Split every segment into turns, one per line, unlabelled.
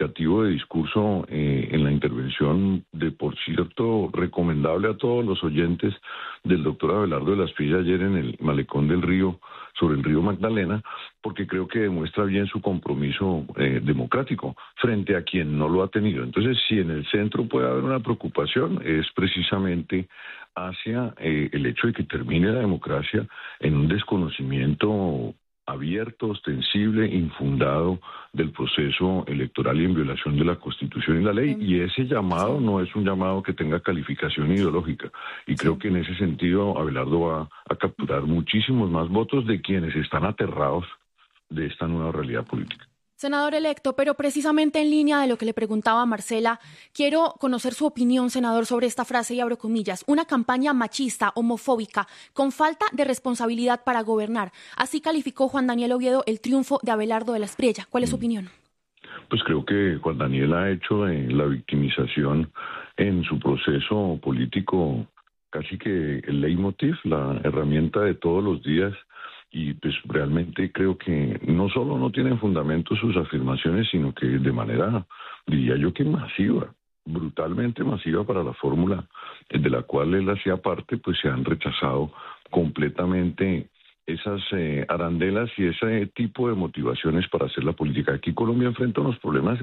indicativo de discurso en la intervención, de por cierto, recomendable a todos los oyentes, del doctor Abelardo de la Espriella ayer en el Malecón del Río, sobre el río Magdalena, porque creo que demuestra bien su compromiso democrático frente a quien no lo ha tenido. Entonces, si en el centro puede haber una preocupación, es precisamente hacia el hecho de que termine la democracia en un desconocimiento abierto, ostensible, infundado del proceso electoral y en violación de la Constitución y la ley. Y ese llamado no es un llamado que tenga calificación ideológica. Y creo que en ese sentido Abelardo va a capturar muchísimos más votos de quienes están aterrados de esta nueva realidad política.
Senador electo, pero precisamente en línea de lo que le preguntaba a Marcela, quiero conocer su opinión, senador, sobre esta frase, y abro comillas, una campaña machista, homofóbica, con falta de responsabilidad para gobernar. Así calificó Juan Daniel Oviedo el triunfo de Abelardo de la Espriella. ¿Cuál es su opinión?
Pues creo que Juan Daniel ha hecho la victimización en su proceso político casi que el leitmotiv, la herramienta de todos los días. Y pues realmente creo que no solo no tienen fundamento sus afirmaciones, sino que de manera, diría yo que masiva, brutalmente masiva para la fórmula de la cual él hacía parte, pues se han rechazado completamente esas arandelas y ese tipo de motivaciones para hacer la política. Aquí Colombia enfrenta unos problemas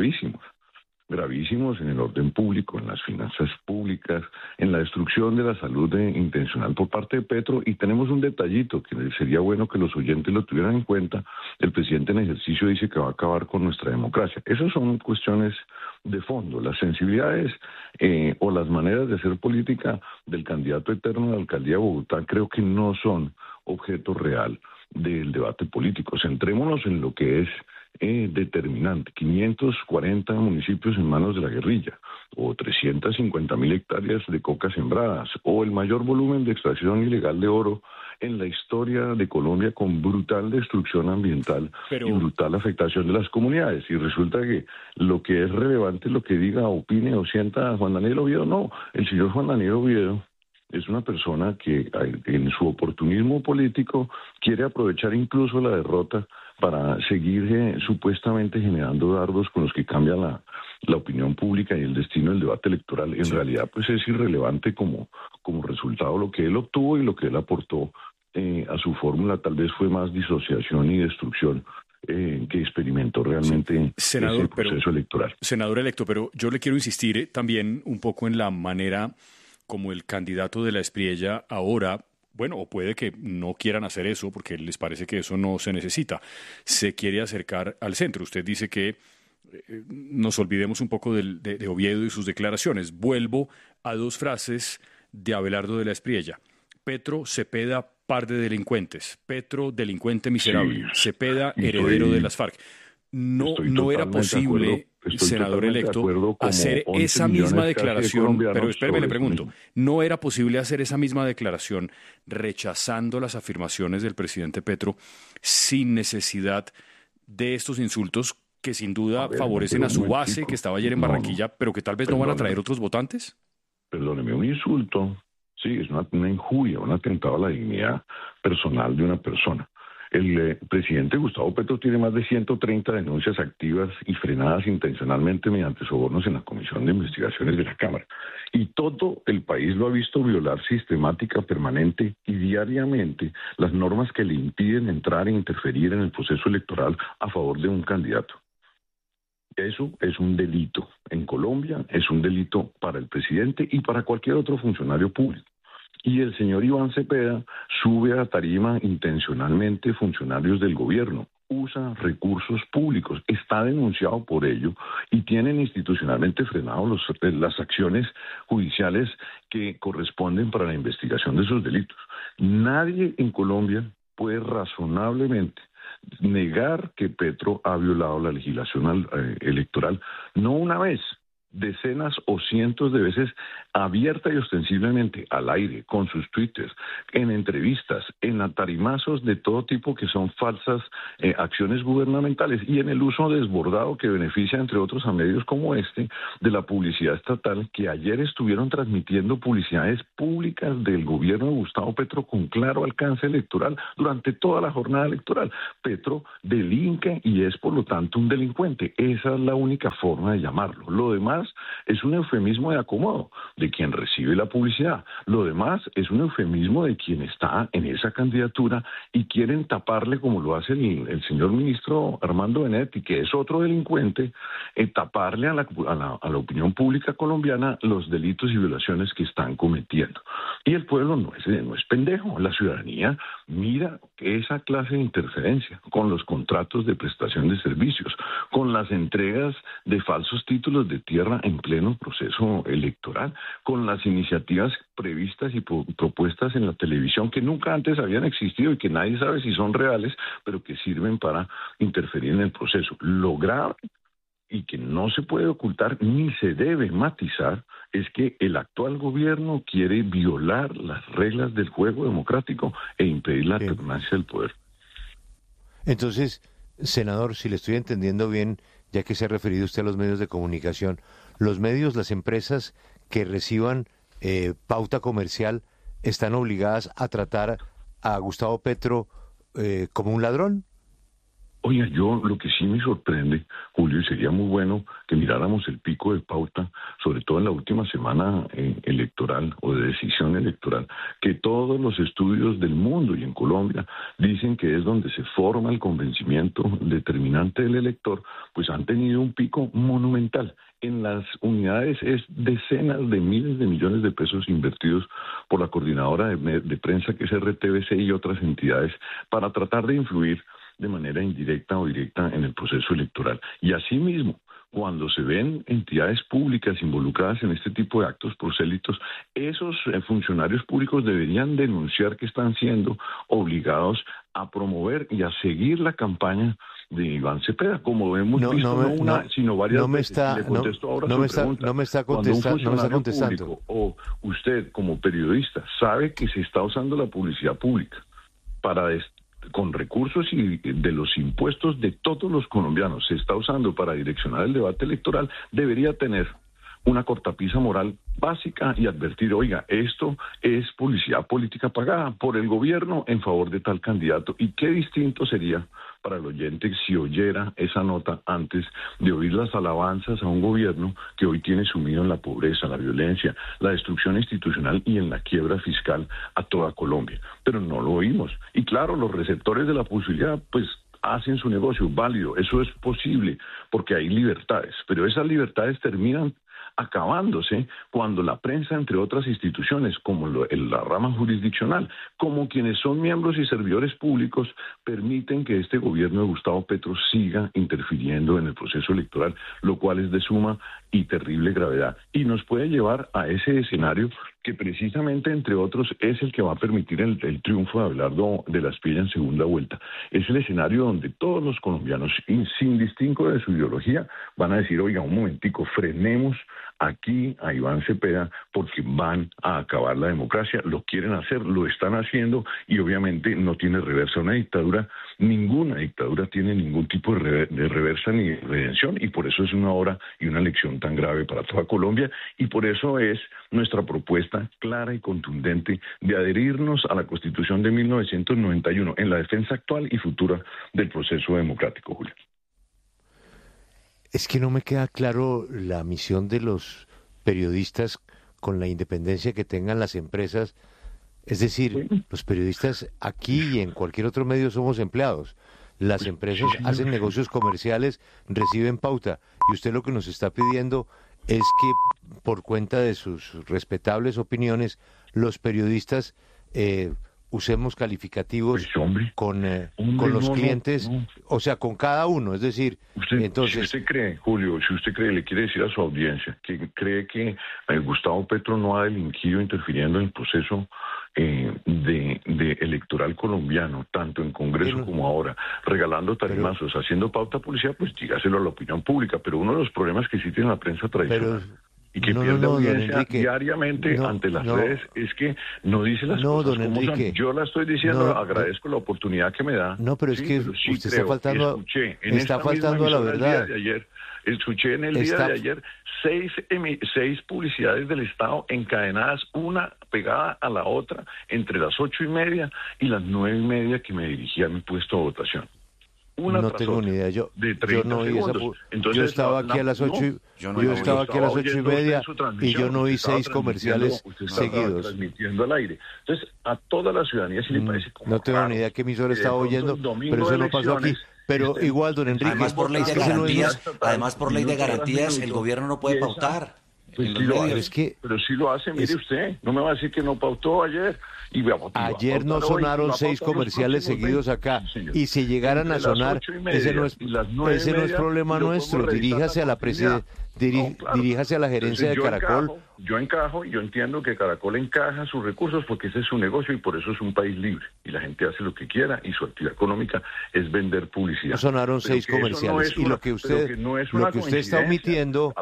gravísimos en el orden público, en las finanzas públicas, en la destrucción de la salud intencional por parte de Petro, y tenemos un detallito que sería bueno que los oyentes lo tuvieran en cuenta. El presidente en ejercicio dice que va a acabar con nuestra democracia. Esas son cuestiones de fondo. Las sensibilidades o las maneras de hacer política del candidato eterno a la alcaldía de Bogotá creo que no son objeto real del debate político. Centrémonos en lo que es determinante, 540 municipios en manos de la guerrilla, o 350.000 hectáreas de coca sembradas, o el mayor volumen de extracción ilegal de oro en la historia de Colombia, con brutal destrucción ambiental y brutal afectación de las comunidades. Y resulta que lo que es relevante, lo que diga, opine o sienta Juan Daniel Oviedo, no. El señor Juan Daniel Oviedo es una persona que en su oportunismo político quiere aprovechar incluso la derrota para seguir supuestamente generando dardos con los que cambia la opinión pública y el destino del debate electoral. En realidad, pues es irrelevante como resultado lo que él obtuvo y lo que él aportó a su fórmula. Tal vez fue más disociación y destrucción que experimentó realmente
senador,
ese proceso electoral.
Senador electo, pero yo le quiero insistir también un poco en la manera como el candidato de la Espriella ahora, bueno, o puede que no quieran hacer eso porque les parece que eso no se necesita, se quiere acercar al centro. Usted dice que nos olvidemos un poco de Oviedo y sus declaraciones. Vuelvo a dos frases de Abelardo de la Espriella. Petro, Cepeda, par de delincuentes. Petro, delincuente miserable. Sí, Cepeda, heredero de las FARC. No era posible, senador electo, hacer esa misma declaración, pero espéreme, le pregunto, ¿no era posible hacer esa misma declaración rechazando las afirmaciones del presidente Petro sin necesidad de estos insultos que sin duda favorecen a su base, que estaba ayer en Barranquilla, pero que tal vez no van a traer otros votantes?
Perdóneme, un insulto, sí, es una injuria, un atentado a la dignidad personal de una persona. El presidente Gustavo Petro tiene más de 130 denuncias activas y frenadas intencionalmente mediante sobornos en la Comisión de Investigaciones de la Cámara. Y todo el país lo ha visto violar sistemática, permanente y diariamente las normas que le impiden entrar e interferir en el proceso electoral a favor de un candidato. Eso es un delito en Colombia, es un delito para el presidente y para cualquier otro funcionario público. Y el señor Iván Cepeda sube a tarima intencionalmente funcionarios del gobierno, usa recursos públicos, está denunciado por ello y tienen institucionalmente frenados las acciones judiciales que corresponden para la investigación de esos delitos. Nadie en Colombia puede razonablemente negar que Petro ha violado la legislación electoral, no una vez, decenas o cientos de veces abierta y ostensiblemente al aire, con sus twitters, en entrevistas, en atarimazos de todo tipo que son falsas acciones gubernamentales y en el uso desbordado que beneficia, entre otros, a medios como este, de la publicidad estatal, que ayer estuvieron transmitiendo publicidades públicas del gobierno de Gustavo Petro con claro alcance electoral durante toda la jornada electoral. Petro delinque y es, por lo tanto, un delincuente. Esa es la única forma de llamarlo. Lo demás es un eufemismo de acomodo de quien recibe la publicidad. Lo demás es un eufemismo de quien está en esa candidatura y quieren taparle, como lo hace el señor ministro Armando Benedetti, que es otro delincuente, taparle a la opinión pública colombiana los delitos y violaciones que están cometiendo. Y el pueblo no es pendejo. La ciudadanía mira esa clase de interferencia con los contratos de prestación de servicios, con las entregas de falsos títulos de tierra en pleno proceso electoral, con las iniciativas previstas y propuestas en la televisión que nunca antes habían existido y que nadie sabe si son reales, pero que sirven para interferir en el proceso. Lo grave y que no se puede ocultar ni se debe matizar es que el actual gobierno quiere violar las reglas del juego democrático e impedir la alternancia del poder.
Entonces, senador, si le estoy entendiendo bien, ya que se ha referido usted a los medios de comunicación, los medios, las empresas que reciban pauta comercial, ¿están obligadas a tratar a Gustavo Petro como un ladrón?
Oiga, yo lo que sí me sorprende, Julio, y sería muy bueno que miráramos el pico de pauta, sobre todo en la última semana electoral o de decisión electoral, que todos los estudios del mundo y en Colombia dicen que es donde se forma el convencimiento determinante del elector, pues han tenido un pico monumental. En las unidades es decenas de miles de millones de pesos invertidos por la coordinadora de prensa, que es RTBC, y otras entidades, para tratar de influir de manera indirecta o directa en el proceso electoral. Y asimismo, cuando se ven entidades públicas involucradas en este tipo de actos prosélitos, esos funcionarios públicos deberían denunciar que están siendo obligados a promover y a seguir la campaña de Iván Cepeda, como hemos visto sino varias veces.
No me está contestando.
Público, o usted como periodista sabe que se está usando la publicidad pública para con recursos y de los impuestos de todos los colombianos, se está usando para direccionar el debate electoral, debería tener una cortapisa moral básica y advertir, oiga, esto es publicidad política pagada por el gobierno en favor de tal candidato. Y qué distinto sería para el oyente si oyera esa nota antes de oír las alabanzas a un gobierno que hoy tiene sumido en la pobreza, la violencia, la destrucción institucional y en la quiebra fiscal a toda Colombia. Pero no lo oímos. Y claro, los receptores de la posibilidad, pues, hacen su negocio válido. Eso es posible porque hay libertades, pero esas libertades terminan acabándose cuando la prensa, entre otras instituciones, como la rama jurisdiccional, como quienes son miembros y servidores públicos, permiten que este gobierno de Gustavo Petro siga interfiriendo en el proceso electoral, lo cual es de suma y terrible gravedad. Y nos puede llevar a ese escenario que precisamente, entre otros, es el que va a permitir el triunfo de Abelardo de la Espriella en segunda vuelta. Es el escenario donde todos los colombianos, sin distingo de su ideología, van a decir, oiga, un momentico, frenemos aquí a Iván Cepeda porque van a acabar la democracia, lo quieren hacer, lo están haciendo y obviamente no tiene reversa. Una dictadura, ninguna dictadura tiene ningún tipo de reversa ni redención, y por eso es una hora y una lección tan grave para toda Colombia, y por eso es nuestra propuesta clara y contundente de adherirnos a la Constitución de 1991 en la defensa actual y futura del proceso democrático, Julio.
Es que no me queda claro la misión de los periodistas con la independencia que tengan las empresas. Es decir, los periodistas aquí y en cualquier otro medio somos empleados. Las empresas hacen negocios comerciales, reciben pauta. Y usted lo que nos está pidiendo es que, por cuenta de sus respetables opiniones, los periodistas usemos calificativos con los clientes, o sea, con cada uno, es decir, entonces...
Si usted cree, Julio, le quiere decir a su audiencia que cree que Gustavo Petro no ha delinquido interfiriendo en el proceso de electoral colombiano, tanto en Congreso como ahora, regalando tarimazos, haciendo pauta policial, pues dígaselo a la opinión pública. Pero uno de los problemas que sí tiene la prensa tradicional y que pierde audiencia diariamente ante las redes es que no dice las cosas como son. Yo la estoy diciendo, agradezco la oportunidad que me da.
No, pero es que usted está faltando, está faltando a la verdad.
Escuché en el día de ayer 6 publicidades del Estado encadenadas, una pegada a la otra, entre las 8:30 y las 9:30 que me dirigía a mi puesto de votación.
No tengo ni idea. Yo no oí esa. Entonces, yo estaba aquí a las 8 yo estaba aquí a las 8:30 y yo no oí 6 comerciales seguidos.
Transmitiendo al aire. Entonces, a toda la ciudadanía sí le parece como
no tengo ni idea qué emisora estaba oyendo, pero eso no pasó aquí. Pero igual, don Enrique.
Además, por ley de garantías, el gobierno no puede pautar.
Pues sí lo hace, pero sí lo hace, mire usted. No me va a decir que no pautó ayer.
Ayer no sonaron 6 comerciales seguidos acá. Y si llegaran a sonar, ese no es problema nuestro. Diríjase a la diríjase a la gerencia de Caracol.
Yo entiendo que Caracol encaja sus recursos porque ese es su negocio y por eso es un país libre. Y la gente hace lo que quiera y su actividad económica es vender publicidad.
No sonaron 6 comerciales. Y lo que usted está omitiendo,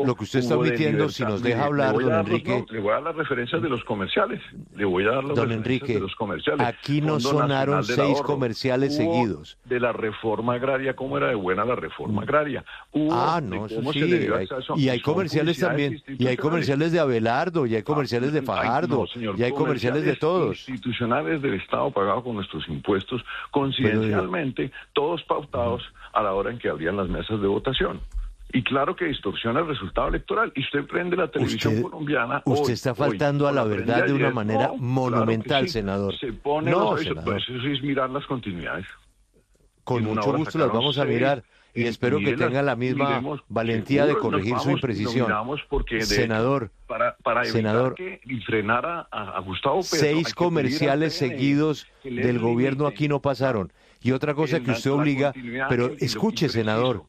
si nos deja hablar, don Enrique.
Le voy a dar las referencias de los comerciales. Le voy a dar las
don Enrique, de los comerciales. Aquí no sonaron 6 comerciales seguidos.
De la reforma agraria, ¿cómo era de buena la reforma agraria?
Eso sí. Y hay comerciales también. Y hay comerciales de Abelardo, y hay comerciales de Fajardo, y hay comerciales de todos.
Institucionales del Estado pagados con nuestros impuestos, coincidencialmente, todos pautados a la hora en que abrían las mesas de votación. Y claro que distorsiona el resultado electoral. Y usted prende la televisión colombiana.
Usted está faltando a la verdad de una manera monumental, senador.
Se pone senador. Pues eso es mirar las continuidades.
Con mucho gusto las vamos a mirar. Y espero que tenga la misma valentía de corregir su imprecisión. Senador,
para evitar que frenara a Gustavo Petro.
6 comerciales seguidos del gobierno aquí no pasaron. Y otra cosa que usted obliga, pero escuche, senador,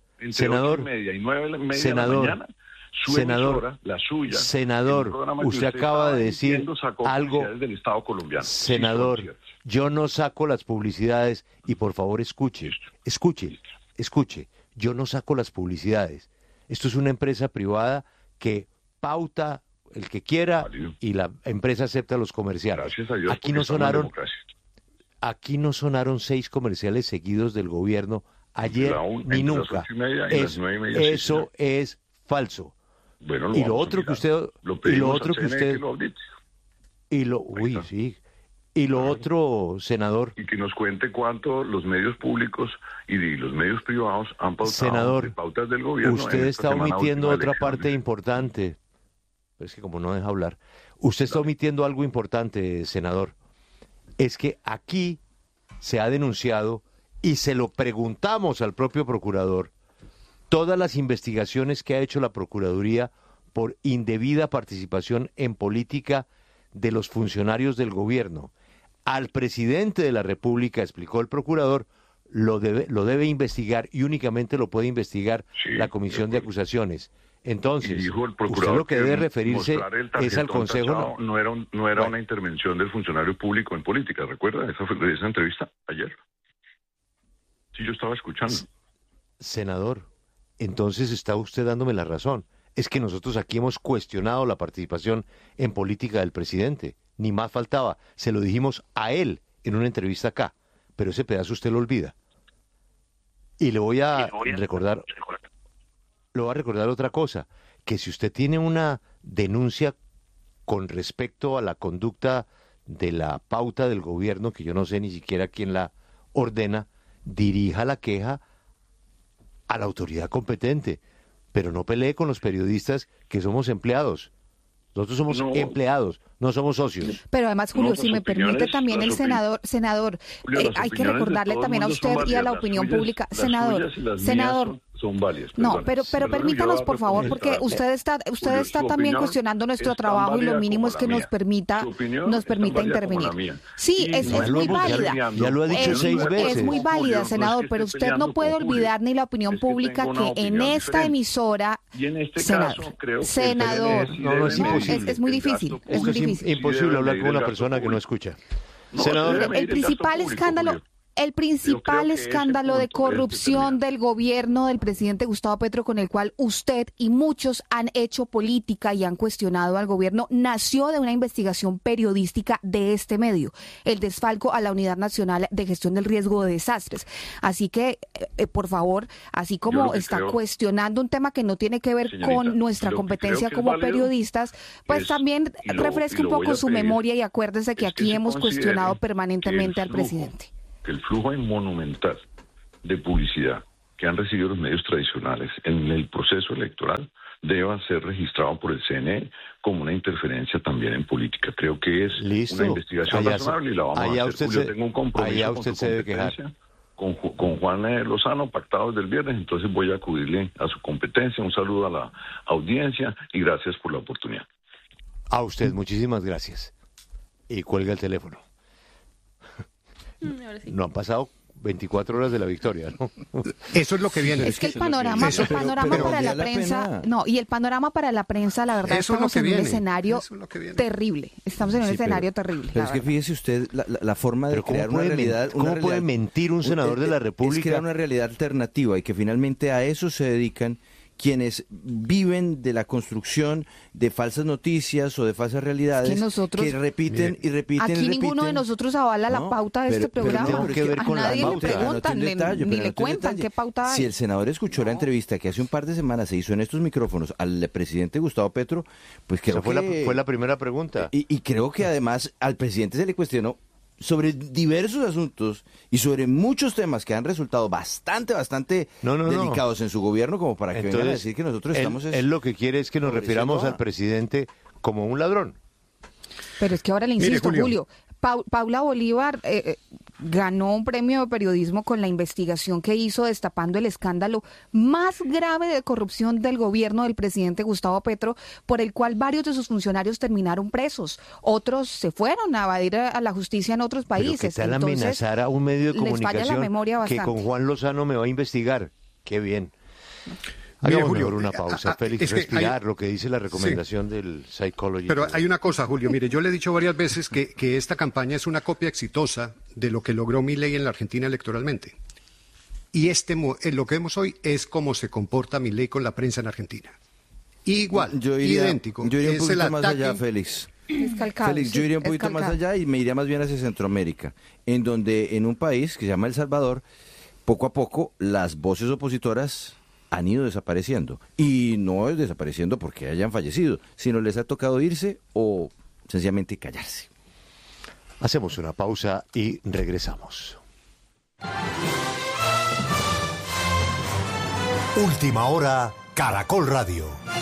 usted acaba de decir algo. Senador, yo no saco las publicidades y por favor escuche. Yo no saco las publicidades. Esto es una empresa privada que pauta el que quiera y la empresa acepta los comerciales.
Gracias a Dios,
aquí no sonaron 6 comerciales seguidos del gobierno ayer ni nunca. Eso es falso.
Bueno,
y lo otro que usted Y lo otro, senador.
Y que nos cuente cuánto los medios públicos y los medios privados han pautado de pautas del gobierno.
Usted está omitiendo otra parte importante. Pero es que como no deja hablar. Usted está omitiendo algo importante, senador. Es que aquí se ha denunciado, y se lo preguntamos al propio procurador, todas las investigaciones que ha hecho la Procuraduría por indebida participación en política de los funcionarios del gobierno. Al presidente de la República, explicó el procurador, lo debe investigar y únicamente lo puede investigar la Comisión de Acusaciones. Entonces, usted lo que debe referirse es al Consejo.
No era una intervención del funcionario público en política, ¿recuerda esa entrevista ayer? Sí, yo estaba escuchando.
Senador, entonces está usted dándome la razón. Es que nosotros aquí hemos cuestionado la participación en política del presidente. Ni más faltaba. Se lo dijimos a él en una entrevista acá. Pero ese pedazo usted lo olvida. Y le voy a recordar otra cosa. Que si usted tiene una denuncia con respecto a la conducta de la pauta del gobierno, que yo no sé ni siquiera quién la ordena, dirija la queja a la autoridad competente. Pero no pelee con los periodistas que somos empleados. Nosotros somos empleados, no somos socios.
Pero además, Julio, si me permite también el senador, Julio, hay que recordarle tambián a usted y a la opinión pública. Senador,
son válidas.
No, pero permítanos, por favor, porque usted está también cuestionando nuestro trabajo y lo mínimo es que nos permita intervenir. Sí, es muy válida.
Ya lo ha dicho 6 veces.
Es muy válida, senador, pero usted no puede olvidar ni la opinión pública que en esta emisora,
y en este caso, creo que
senador, es muy difícil. Es muy difícil.
Imposible hablar con una persona que no escucha. Senador,
el principal escándalo de corrupción del gobierno del presidente Gustavo Petro, con el cual usted y muchos han hecho política y han cuestionado al gobierno, nació de una investigación periodística de este medio, el desfalco a la Unidad Nacional de Gestión del Riesgo de Desastres. Así que, por favor, así como está cuestionando un tema que no tiene que ver con nuestra competencia como periodistas, pues también refresque un poco su memoria y acuérdese que aquí hemos cuestionado permanentemente al presidente.
El flujo monumental de publicidad que han recibido los medios tradicionales en el proceso electoral deba ser registrado por el CNE como una interferencia también en política. Creo que es una investigación razonable y la vamos a hacer. Julio, tengo un compromiso con su competencia, con Juan Lozano, pactado desde el viernes, entonces voy a acudirle a su competencia. Un saludo a la audiencia y gracias por la oportunidad.
A usted, muchísimas gracias. Y cuelga el teléfono. No han pasado 24 horas de la victoria, ¿no?
Eso es lo que viene.
Es que el panorama para la prensa, y el panorama para la prensa, la verdad, estamos en un escenario terrible. Estamos en un escenario terrible.
Pero es que fíjese usted la forma de crear una realidad.
¿Cómo puede mentir un senador de la República?
Es crear una realidad alternativa y que finalmente a eso se dedican quienes viven de la construcción de falsas noticias o de falsas realidades que repiten y repiten.
Aquí ninguno de nosotros avala la pauta de este programa.
A
nadie le preguntan, ni le cuentan qué pauta hay.
Si el senador escuchó la entrevista que hace un par de semanas se hizo en estos micrófonos al presidente Gustavo Petro, pues creo que
fue la primera pregunta.
Y creo que además al presidente se le cuestionó sobre diversos asuntos y sobre muchos temas que han resultado bastante delicados en su gobierno, como para que vengan a decir que nosotros estamos...
Él lo que quiere es que nos refiramos al presidente como un ladrón.
Pero es que ahora le insisto, Julio, Paula Bolívar ganó un premio de periodismo con la investigación que hizo destapando el escándalo más grave de corrupción del gobierno del presidente Gustavo Petro, por el cual varios de sus funcionarios terminaron presos. Otros se fueron a evadir a la justicia en otros países.
Pero ¿qué tal amenazar a un medio de comunicación
que
con Juan Lozano me va a investigar? Qué bien. Hagamos mejor una pausa, Félix, respirar lo que dice la recomendación del Psychology.
Pero hay una cosa, Julio, mire, yo le he dicho varias veces que esta campaña es una copia exitosa de lo que logró Milei en la Argentina electoralmente. Y lo que vemos hoy es cómo se comporta Milei con la prensa en Argentina. Igual, idéntico.
Yo iría un poquito más allá, Félix. Félix, yo iría un poquito más allá y me iría más bien hacia Centroamérica, en donde en un país que se llama El Salvador, poco a poco las voces opositoras han ido desapareciendo. Y no es desapareciendo porque hayan fallecido, sino les ha tocado irse o sencillamente callarse.
Hacemos una pausa y regresamos.
Última hora, Caracol Radio.